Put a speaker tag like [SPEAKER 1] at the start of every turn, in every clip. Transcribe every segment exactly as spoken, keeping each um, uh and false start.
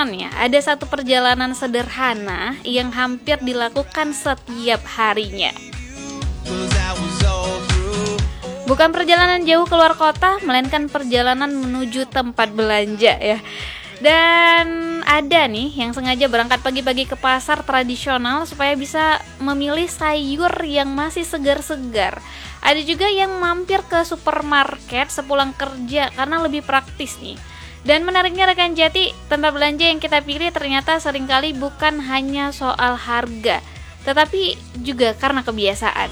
[SPEAKER 1] penasaran ya, ada satu perjalanan sederhana yang hampir dilakukan setiap harinya. Bukan perjalanan jauh keluar kota, melainkan perjalanan menuju tempat belanja ya. Dan ada nih yang sengaja berangkat pagi-pagi ke pasar tradisional supaya bisa memilih sayur yang masih segar-segar. Ada juga yang mampir ke supermarket sepulang kerja karena lebih praktis nih. Dan menariknya rekan Jati, tempat belanja yang kita pilih ternyata seringkali bukan hanya soal harga, tetapi juga karena kebiasaan.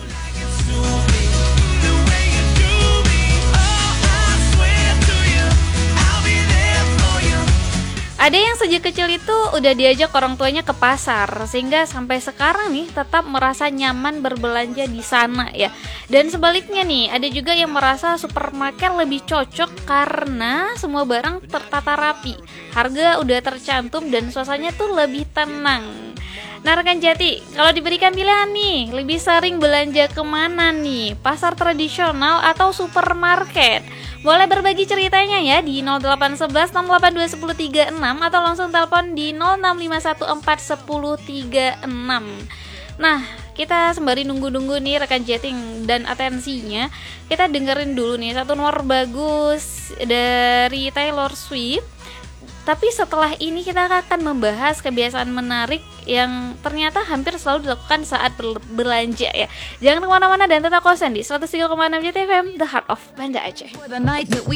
[SPEAKER 1] Ada yang sejak kecil itu udah diajak orang tuanya ke pasar, sehingga sampai sekarang nih tetap merasa nyaman berbelanja di sana ya. Dan sebaliknya nih, ada juga yang merasa supermarket lebih cocok karena semua barang tertata rapi, harga udah tercantum dan suasananya tuh lebih tenang. Nah rekan Jati, kalau diberikan pilihan nih, lebih sering belanja kemana nih? Pasar tradisional atau supermarket? Boleh berbagi ceritanya ya di nol delapan satu satu enam delapan dua satu nol tiga enam atau langsung telepon di nol enam lima satu empat satu nol tiga enam. Nah, kita sembari nunggu-nunggu nih rekan Jati dan atensinya, kita dengerin dulu nih satu nomor bagus dari Taylor Swift. Tapi setelah ini kita akan membahas kebiasaan menarik yang ternyata hampir selalu dilakukan saat berbelanja ya. Jangan kemana-mana dan tetap kosen di seratus tiga koma enam J T F M, The Heart of Banda Aceh.